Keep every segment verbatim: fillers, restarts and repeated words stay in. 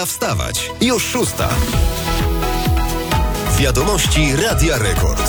Pora wstawać. Już szósta. Wiadomości Radia Rekord.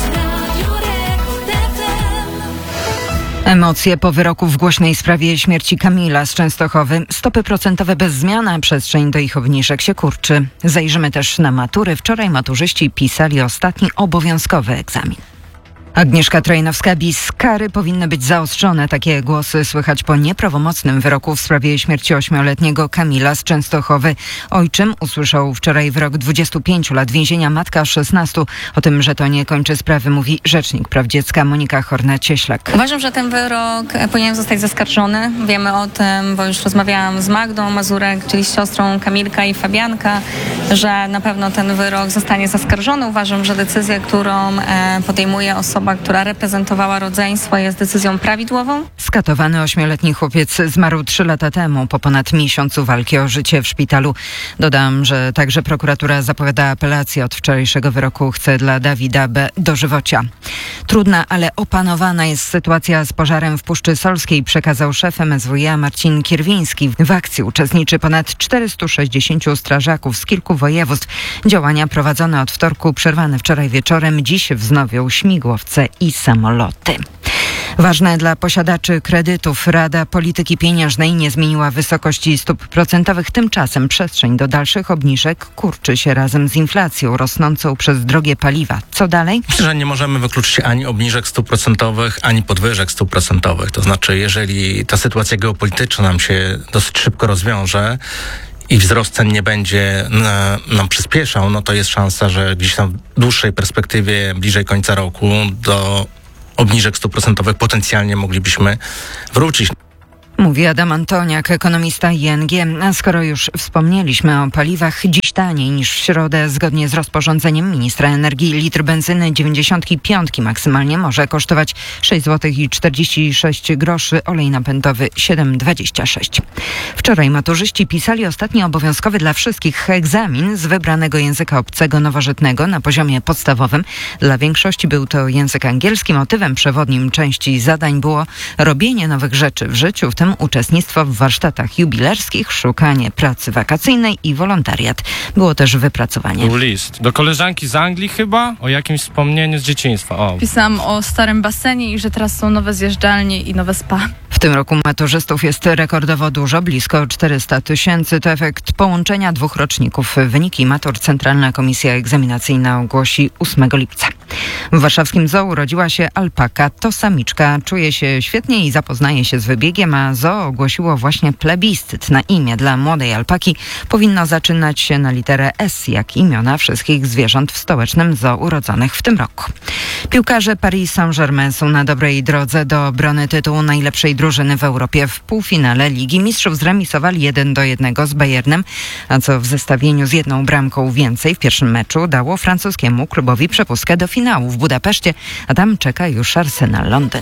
Emocje po wyroku w głośnej sprawie śmierci Kamila z Częstochowy. Stopy procentowe bez zmian, a przestrzeń do ich obniżek się kurczy. Zajrzymy też na matury. Wczoraj maturzyści pisali ostatni obowiązkowy egzamin. Agnieszka Trojnowska-Bis. Kary powinny być zaostrzone. Takie głosy słychać po nieprawomocnym wyroku w sprawie śmierci ośmioletniego Kamila z Częstochowy. Ojczym usłyszał wczoraj wyrok dwudziestu pięciu lat więzienia, matka szesnastu. O tym, że to nie kończy sprawy, mówi rzecznik praw dziecka Monika Horna-Cieślak. Uważam, że ten wyrok powinien zostać zaskarżony. Wiemy o tym, bo już rozmawiałam z Magdą Mazurek, czyli z siostrą Kamilka i Fabianka, że na pewno ten wyrok zostanie zaskarżony. Uważam, że decyzja, którą podejmuje osoba, która reprezentowała rodzeństwo, jest decyzją prawidłową. Skatowany ośmioletni chłopiec zmarł trzy lata temu po ponad miesiącu walki o życie w szpitalu. Dodam, że także prokuratura zapowiada apelację od wczorajszego wyroku. Chce dla Dawida B. dożywocia. Trudna, ale opanowana jest sytuacja z pożarem w Puszczy Solskiej, przekazał szef M S W iA Marcin Kierwiński. W akcji uczestniczy ponad czterystu sześćdziesięciu strażaków z kilku województw. Działania prowadzone od wtorku, przerwane wczoraj wieczorem, dziś wznowią śmigłowce i samoloty. Ważne dla posiadaczy kredytów. Rada Polityki Pieniężnej nie zmieniła wysokości stóp procentowych. Tymczasem przestrzeń do dalszych obniżek kurczy się razem z inflacją rosnącą przez drogie paliwa. Co dalej? Myślę, że nie możemy wykluczyć ani obniżek stóp procentowych, ani podwyżek stóp procentowych. To znaczy, jeżeli ta sytuacja geopolityczna nam się dosyć szybko rozwiąże i wzrost cen nie będzie nam przyspieszał, no to jest szansa, że gdzieś tam w dłuższej perspektywie, bliżej końca roku, do obniżek stóp procentowych potencjalnie moglibyśmy wrócić. Mówi Adam Antoniak, ekonomista I N G. A skoro już wspomnieliśmy o paliwach, dziś taniej niż w środę. Zgodnie z rozporządzeniem ministra energii litr benzyny dziewięćdziesiąt pięć maksymalnie może kosztować sześć złotych czterdzieści sześć groszy, olej napędowy siedem dwadzieścia sześć. Wczoraj maturzyści pisali ostatni obowiązkowy dla wszystkich egzamin z wybranego języka obcego nowożytnego na poziomie podstawowym. Dla większości był to język angielski. Motywem przewodnim części zadań było robienie nowych rzeczy w życiu, w tym uczestnictwo w warsztatach jubilerskich, szukanie pracy wakacyjnej i wolontariat. Było też wypracowanie. Był list do koleżanki z Anglii chyba, o jakimś wspomnieniu z dzieciństwa. O. Pisałam o starym basenie i że teraz są nowe zjeżdżalnie i nowe spa. W tym roku maturzystów jest rekordowo dużo, blisko czterysta tysięcy. To efekt połączenia dwóch roczników. Wyniki matur Centralna Komisja Egzaminacyjna ogłosi ósmego lipca. W warszawskim zoo urodziła się alpaka. To samiczka. Czuje się świetnie i zapoznaje się z wybiegiem, a zoo ogłosiło właśnie plebiscyt na imię dla młodej alpaki. Powinno zaczynać się na literę S, jak imiona wszystkich zwierząt w stołecznym zoo urodzonych w tym roku. Piłkarze Paris Saint-Germain są na dobrej drodze do obrony tytułu najlepszej drużyny w Europie. W półfinale Ligi Mistrzów zremisowali jeden do jednego z Bayernem, a co w zestawieniu z jedną bramką więcej w pierwszym meczu dało francuskiemu klubowi przepustkę do finału w Budapeszcie, a tam czeka już Arsenal Londyn.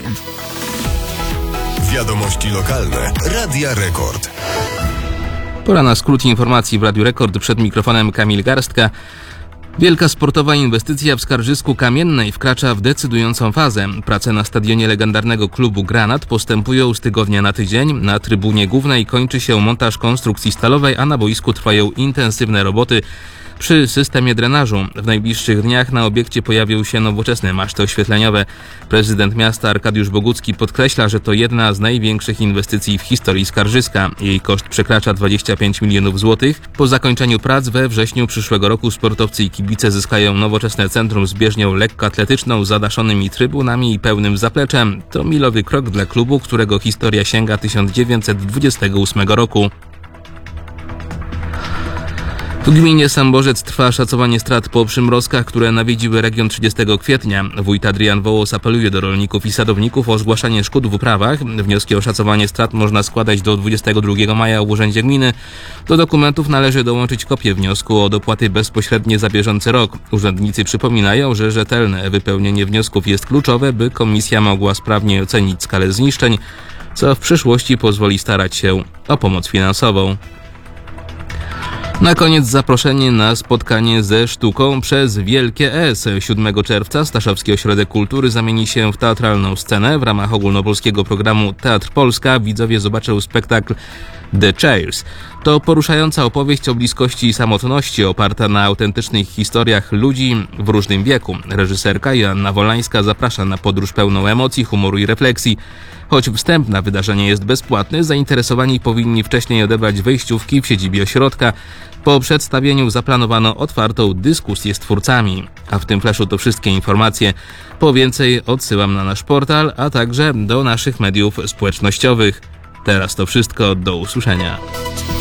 Wiadomości lokalne. Radia Rekord. Pora na skrót informacji w Radiu Rekord. Przed mikrofonem Kamil Garstka. Wielka sportowa inwestycja w Skarżysku Kamiennej wkracza w decydującą fazę. Prace na stadionie legendarnego klubu Granat postępują z tygodnia na tydzień. Na trybunie głównej kończy się montaż konstrukcji stalowej, a na boisku trwają intensywne roboty przy systemie drenażu. W najbliższych dniach na obiekcie pojawią się nowoczesne maszty oświetleniowe. Prezydent miasta Arkadiusz Bogucki podkreśla, że to jedna z największych inwestycji w historii Skarżyska. Jej koszt przekracza dwadzieścia pięć milionów złotych. Po zakończeniu prac we wrześniu przyszłego roku sportowcy i kibice zyskają nowoczesne centrum z bieżnią lekkoatletyczną, zadaszonymi trybunami i pełnym zapleczem. To milowy krok dla klubu, którego historia sięga tysiąc dziewięćset dwudziestego ósmego roku. W gminie Samborzec trwa szacowanie strat po przymrozkach, które nawiedziły region trzydziestego kwietnia. Wójt Adrian Wołos apeluje do rolników i sadowników o zgłaszanie szkód w uprawach. Wnioski o szacowanie strat można składać do dwudziestego drugiego maja w Urzędzie Gminy. Do dokumentów należy dołączyć kopię wniosku o dopłaty bezpośrednie za bieżący rok. Urzędnicy przypominają, że rzetelne wypełnienie wniosków jest kluczowe, by komisja mogła sprawnie ocenić skalę zniszczeń, co w przyszłości pozwoli starać się o pomoc finansową. Na koniec zaproszenie na spotkanie ze sztuką przez Wielkie S. siódmego czerwca Staszowski Ośrodek Kultury zamieni się w teatralną scenę. W ramach ogólnopolskiego programu Teatr Polska widzowie zobaczą spektakl The Chairs. To poruszająca opowieść o bliskości i samotności oparta na autentycznych historiach ludzi w różnym wieku. Reżyserka Joanna Wolańska zaprasza na podróż pełną emocji, humoru i refleksji. Choć wstęp na wydarzenie jest bezpłatny, zainteresowani powinni wcześniej odebrać wejściówki w siedzibie ośrodka. Po przedstawieniu zaplanowano otwartą dyskusję z twórcami. A w tym flashu to wszystkie informacje. Po więcej odsyłam na nasz portal, a także do naszych mediów społecznościowych. Teraz to wszystko, do usłyszenia.